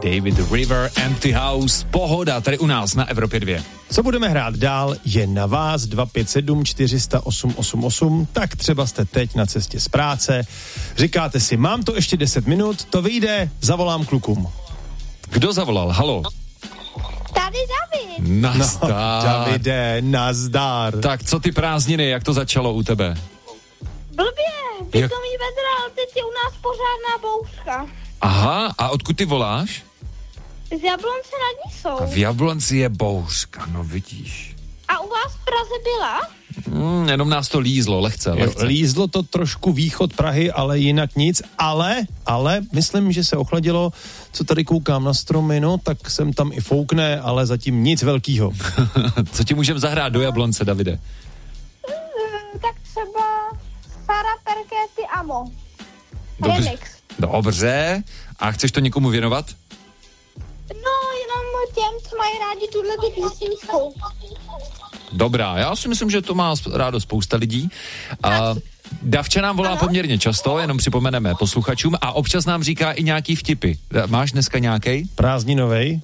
David River, Empty House, pohoda tady u nás na Evropě 2. Co budeme hrát dál, je na vás. 257 400 888. Tak třeba jste teď na cestě z práce. Říkáte si, mám to ještě 10 minut, to vyjde, zavolám klukům. Kdo zavolal? Halo? Tady David. Nazdar. No, Davide, nazdar. Tak co ty prázdniny, jak to začalo u tebe? Blbě, pitomý vedra, ale teď je u nás pořádná bouřka. Aha, a odkud ty voláš? Z Jablonce nad Nisou. A v Jablonci je bouřka, no vidíš. A u vás v Praze byla? Jenom nás to lízlo, lehce. Lízlo to trošku východ Prahy, ale jinak nic, ale myslím, že se ochladilo, co tady koukám na stromy, no, tak sem tam i foukne, ale zatím nic velkýho. Co ti můžeme zahrát do Jablonce, Davide? Tak třeba Sara Perkety Amo. Dobře. Remix. Dobře. A chceš to někomu věnovat? No, jenom těm, co mají rádi tuhle písničku. Dobrá, já si myslím, že to má rádo spousta lidí. Davča nám volá poměrně často, jenom připomeneme posluchačům, a občas nám říká i nějaký vtipy. Máš dneska nějaký? Prázdninovej?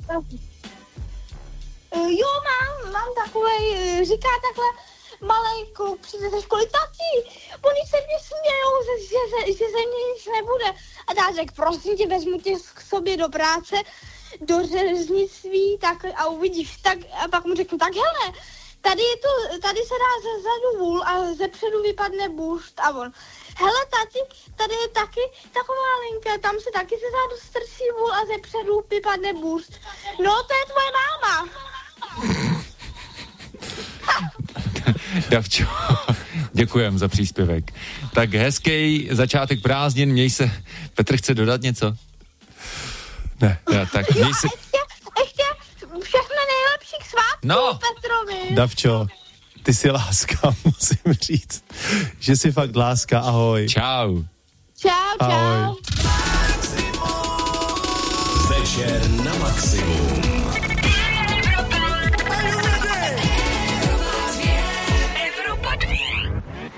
Jo, mám takovej, říká takhle malej kluk, přijde ze školy, tati, oni se mě smějou, že ze mě nic nebude. A dá řekl, prosím tě, vezmu tě k sobě do práce, do řeznictví, tak a uvidíš, tak, a pak mu řeknu, tak hele, tady se dá zezadu vůl a zepředu vypadne bůšt a on, hele tati, tady je taky taková linka, tam se taky zezadu strčí vůl a zepředu vypadne bůšt. No, to je tvoje máma. Davčo, děkujem za příspěvek. Tak hezký začátek prázdnin, měj se. Petr chce dodat něco? Ne. Ja, tak měj se... Ještě všechno nejlepší k svátku, Petrovi. Davčo, ty jsi láska, musím říct, že jsi fakt láska, ahoj. Čau. Čau. Večer na maximum.